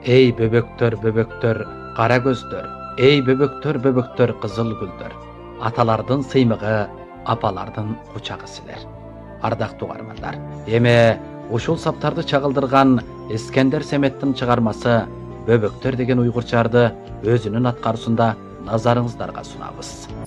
Ey böböktөр, qara gözдөр, ey böböktөр, qızıl güldür. Atalardın sıymığı, apalardın quçağı siler. Ardaqты ugarmanlar. Эме ушул саптарды чагылдырган Ескендер Семеттин чыгармасы Бөбөктөр деген уйгурчарды өзүнүн аткаруусунда назарыңыздарга сунабыз.